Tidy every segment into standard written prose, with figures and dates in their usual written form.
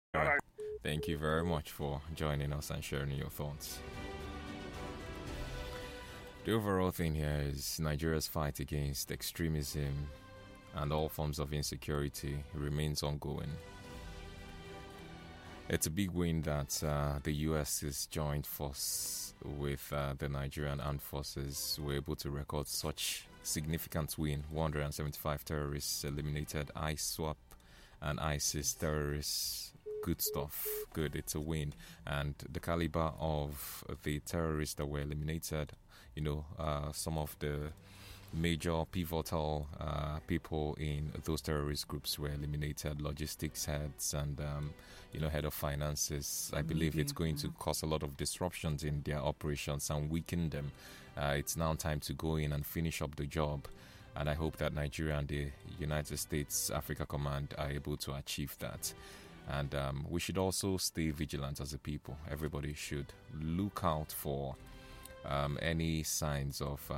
Thank you very much for joining us and sharing your thoughts. The overall thing here is Nigeria's fight against extremism and all forms of insecurity remains ongoing. It's a big win that the US has joined force with the Nigerian armed forces. We're able to record such significant win. 175 terrorists eliminated, ISWAP and ISIS terrorists. Good stuff. Good. It's a win. And the caliber of the terrorists that were eliminated, some of the major pivotal people in those terrorist groups were eliminated, logistics heads and head of finances. I believe it's going to cause a lot of disruptions in their operations and weaken them. It's now time to go in and finish up the job, and I hope that Nigeria and the United States Africa Command are able to achieve that. And we should also stay vigilant as a people. Everybody should look out for any signs of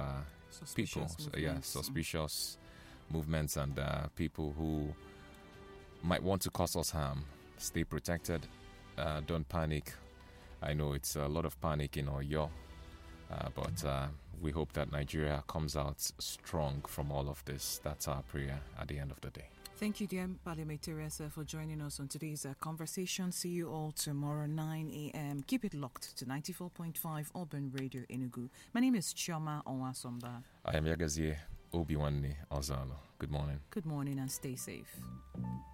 suspicious movements and people who might want to cause us harm. Stay protected. Don't panic. I know it's a lot of panic in Oyo, but we hope that Nigeria comes out strong from all of this. That's our prayer at the end of the day. Thank you, dear Parliamentarian, for joining us on today's conversation. See you all tomorrow, 9 a.m. Keep it locked to 94.5 Urban Radio Enugu. My name is Chioma Onwasomba. I am Yagazie Obiwanne Ozalo. Good morning. Good morning and stay safe.